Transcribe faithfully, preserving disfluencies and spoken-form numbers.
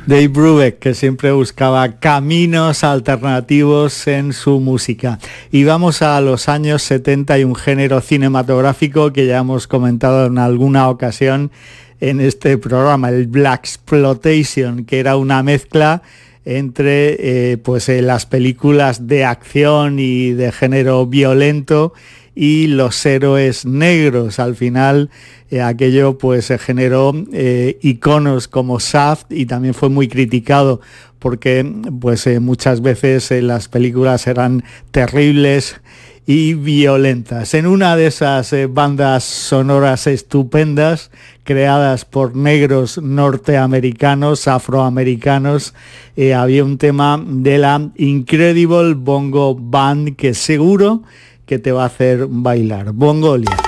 Dave Brubeck, que siempre buscaba caminos alternativos en su música. Y vamos a los años setenta y un género cinematográfico que ya hemos comentado en alguna ocasión en este programa, el Blaxploitation, que era una mezcla entre eh, pues, eh, las películas de acción y de género violento y los héroes negros. Al final eh, aquello pues se generó eh, iconos como Shaft y también fue muy criticado porque pues eh, muchas veces eh, las películas eran terribles y violentas. En una de esas eh, bandas sonoras estupendas creadas por negros norteamericanos, afroamericanos, eh, había un tema de la Incredible Bongo Band que seguro que te va a hacer bailar. Bongolia.